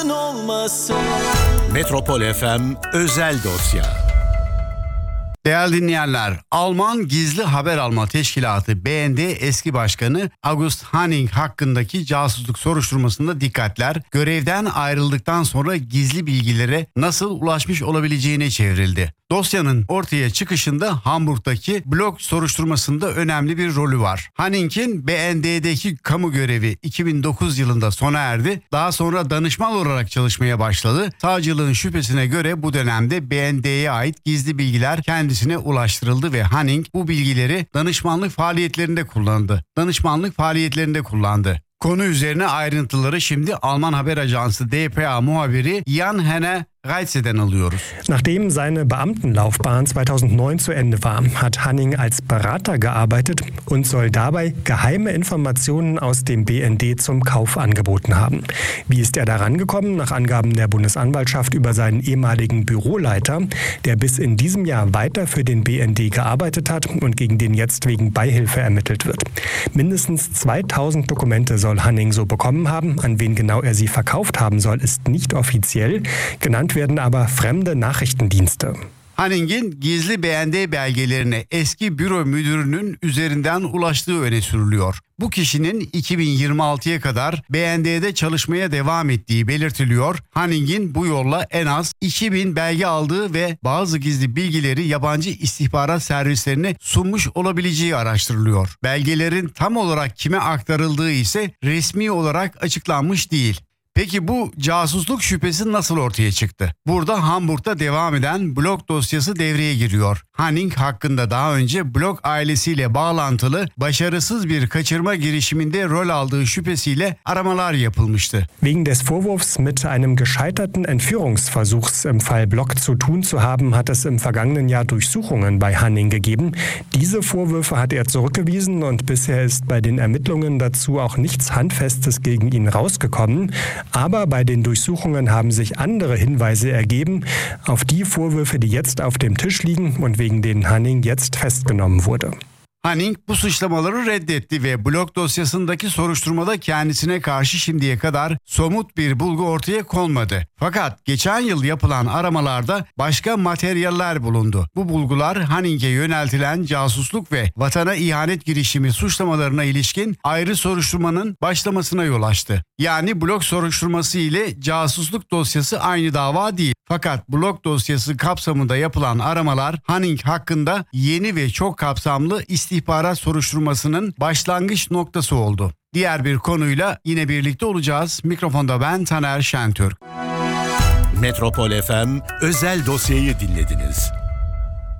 olmasın. Metropol FM özel dosya. Değerli dinleyenler, Alman Gizli Haber Alma Teşkilatı BND eski başkanı August Hanning hakkındaki casusluk soruşturmasında dikkatler görevden ayrıldıktan sonra gizli bilgilere nasıl ulaşmış olabileceğine çevrildi. Dosyanın ortaya çıkışında Hamburg'daki blog soruşturmasında önemli bir rolü var. Hanning'in BND'deki kamu görevi 2009 yılında sona erdi. Daha sonra danışman olarak çalışmaya başladı. Savcılığın şüphesine göre bu dönemde BND'ye ait gizli bilgiler kendisine ulaştırıldı ve Hanning bu bilgileri danışmanlık faaliyetlerinde kullandı. Konu üzerine ayrıntıları şimdi Alman haber ajansı dpa muhabiri Jan Henne Reitze'den alıyoruz. Nachdem seine Beamtenlaufbahn 2009 zu Ende war, hat Hanning als Berater gearbeitet und soll dabei geheime Informationen aus dem BND zum Kauf angeboten haben. Wie ist er daran gekommen? Nach Angaben der Bundesanwaltschaft über seinen ehemaligen Büroleiter, der bis in diesem Jahr weiter für den BND gearbeitet hat und gegen den jetzt wegen Beihilfe ermittelt wird. Mindestens 2000 Dokumente soll Hanning so bekommen haben. An wen genau er sie verkauft haben soll, ist nicht offiziell. Genannt werden aber fremde Nachrichtendienste. Hanning'in gizli BND belgelerine eski büro müdürünün üzerinden ulaştığı öne sürülüyor. Bu kişinin 2026'ya kadar BND'de çalışmaya devam ettiği belirtiliyor. Hanning'in bu yolla en az 2000 belge aldığı ve bazı gizli bilgileri yabancı istihbarat servislerine sunmuş olabileceği araştırılıyor. Belgelerin tam olarak kime aktarıldığı ise resmi olarak açıklanmış değil. Peki bu casusluk şüphesi nasıl ortaya çıktı? Burada Hamburg'da devam eden blog dosyası devreye giriyor. Hanning hakkında daha önce blog ailesiyle bağlantılı başarısız bir kaçırma girişiminde rol aldığı şüphesiyle aramalar yapılmıştı. Wegen des Vorwurfs mit einem gescheiterten Entführungsversuchs im Fall Blog zu tun zu haben, hat es im vergangenen Jahr Durchsuchungen bei Hanning gegeben. Diese Vorwürfe hat er zurückgewiesen und bisher ist bei den Ermittlungen dazu auch nichts Handfestes gegen ihn rausgekommen. Aber bei den Durchsuchungen haben sich andere Hinweise ergeben auf die Vorwürfe, die jetzt auf dem Tisch liegen und wegen denen Hanning jetzt festgenommen wurde. Hanning bu suçlamaları reddetti ve blog dosyasındaki soruşturmada kendisine karşı şimdiye kadar somut bir bulgu ortaya konmadı. Fakat geçen yıl yapılan aramalarda başka materyaller bulundu. Bu bulgular Hanning'e yöneltilen casusluk ve vatana ihanet girişimi suçlamalarına ilişkin ayrı soruşturmanın başlamasına yol açtı. Yani blog soruşturması ile casusluk dosyası aynı dava değil. Fakat blog dosyası kapsamında yapılan aramalar Hanning hakkında yeni ve çok kapsamlı istihbarat soruşturmasının başlangıç noktası oldu. Diğer bir konuyla yine birlikte olacağız. Mikrofonda ben Taner Şentürk. Metropol FM özel dosyayı dinlediniz.